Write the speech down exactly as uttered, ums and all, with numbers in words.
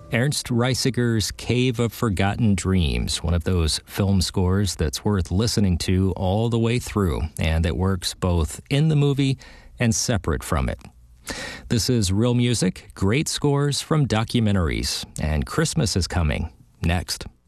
Ernst Reisiger's Cave of Forgotten Dreams, one of those film scores that's worth listening to all the way through, and that works both in the movie and separate from it. This is Real Music, great scores from documentaries, and Christmas is coming next.